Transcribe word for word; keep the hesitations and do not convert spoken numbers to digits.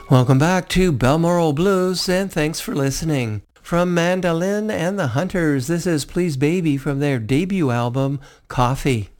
Welcome back to Balmoral Blues, and thanks for listening. From Mandolin and the Hunters, this is Please Baby from their debut album, Coffee.